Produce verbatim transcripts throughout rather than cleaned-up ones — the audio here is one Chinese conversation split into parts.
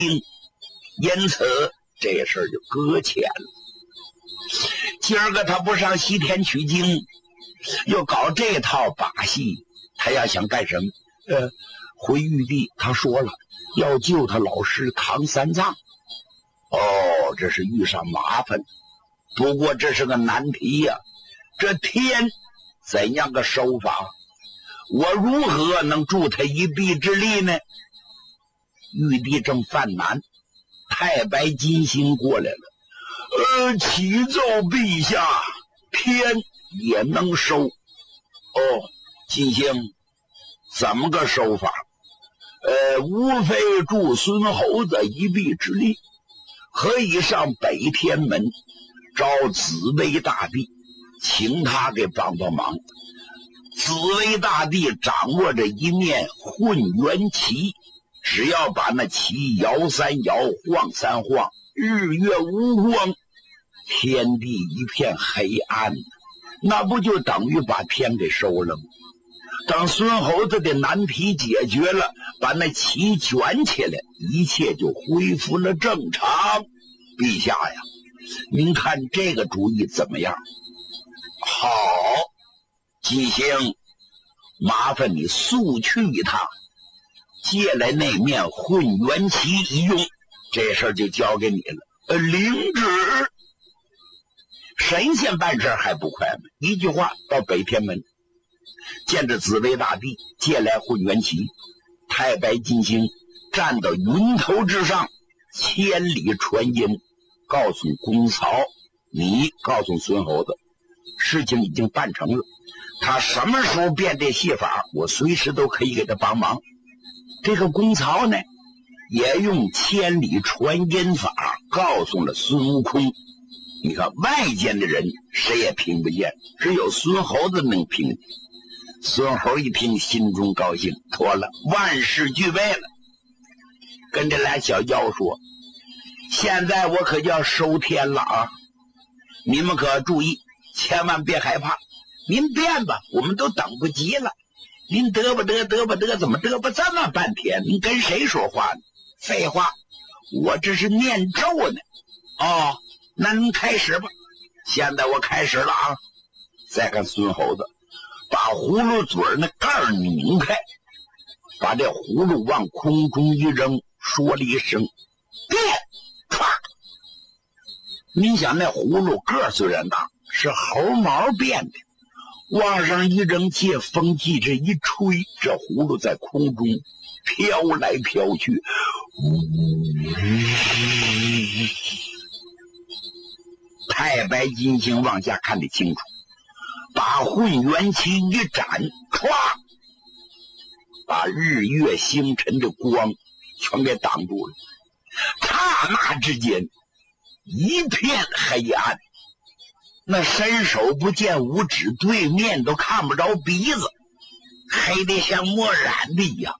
因此这事儿就搁浅了。今儿个他不上西天取经，又搞这套把戏，他要想干什么？呃，回玉帝他说了，要救他老师唐三藏。哦，这是遇上麻烦，不过这是个难题呀、啊。这天怎样个收法？我如何能助他一臂之力呢？玉帝正犯难，太白金星过来了。呃，启奏陛下，天也能收。哦，金星，怎么个收法？呃，无非助孙猴子一臂之力，可以上北天门找紫薇大帝，请他给帮帮忙。紫薇大帝掌握着一面混元旗，只要把那旗摇三摇，晃三晃，日月无光，天地一片黑暗，那不就等于把天给收了吗？等孙猴子的难题解决了，把那旗卷起来，一切就恢复了正常。陛下呀，您看这个主意怎么样？好，金星，麻烦你速去一趟，借来那面混元旗一用，这事儿就交给你了。呃，领旨。神仙办事还不快吗？一句话，到北天门见着紫薇大帝，借来混元旗，太白金星站到云头之上，千里传音，告诉公曹，你告诉孙猴子，事情已经办成了，他什么时候变这戏法，我随时都可以给他帮忙。这个公曹呢，也用千里传音法告诉了孙悟空。你看外间的人谁也听不见，只有孙猴子能听见。孙猴一听，心中高兴，妥了，万事俱备了。跟这俩小妖说，现在我可就要收天了啊！你们可注意，千万别害怕，您变吧，我们都等不及了。您得不得得不得，怎么得不这么半天？您跟谁说话呢？废话，我这是念咒呢。哦，那您开始吧。现在我开始了啊！再看孙猴子把葫芦嘴那盖儿拧开，把这葫芦往空中一扔，说了一声变，唰！你想那葫芦个虽然大，是猴毛变的，往上一扔，借风气这一吹，这葫芦在空中飘来飘去，太白金星往下看得清楚，把混元旗一展，唰，把日月星辰的光全给挡住了。刹那之间一片黑暗，那伸手不见五指，对面都看不着鼻子，黑得像墨染的一样。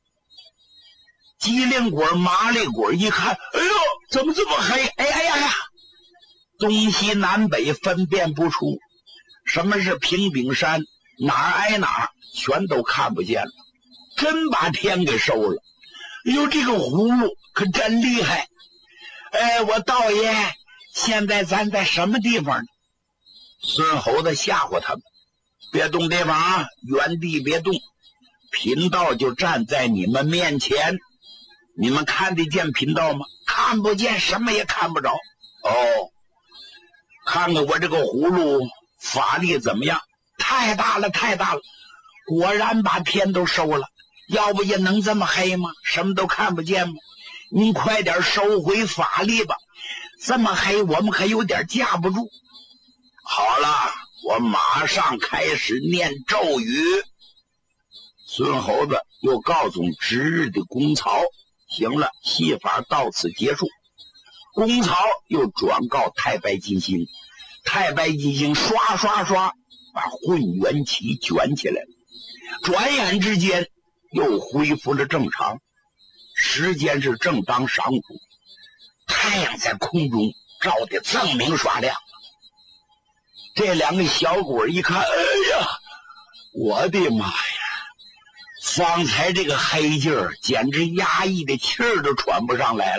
机灵鬼麻利鬼一看，哎呦，怎么这么黑？哎呀呀呀，东西南北分辨不出，什么是平顶山，哪儿挨哪儿，全都看不见了，真把天给收了。哎呦，这个葫芦可真厉害！哎，我道爷，现在咱在什么地方呢？孙猴子吓唬他们，别动地方啊，原地别动，贫道就站在你们面前，你们看得见贫道吗？看不见，什么也看不着。哦，看看我这个葫芦法力怎么样？太大了，太大了，果然把天都收了。要不也能这么黑吗？什么都看不见吗？您快点收回法力吧，这么黑我们可有点架不住。好了，我马上开始念咒语。孙猴子又告诉值日的公曹，行了，戏法到此结束。公曹又转告太白金星，太白金星刷刷刷把混元旗卷起来了，转眼之间又恢复了正常。时间是正当晌午，太阳在空中照得锃明刷亮。这两个小鬼一看，哎呀，我的妈呀，方才这个黑劲儿简直压抑的气儿都喘不上来了。